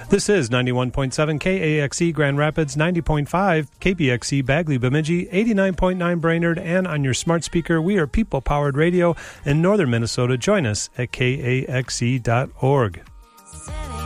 This is 91.7 KAXE Grand Rapids, 90.5 KBXE Bagley Bemidji, 89.9 Brainerd, and on your smart speaker, we are People-Powered Radio in northern Minnesota. Join us at kaxe.org.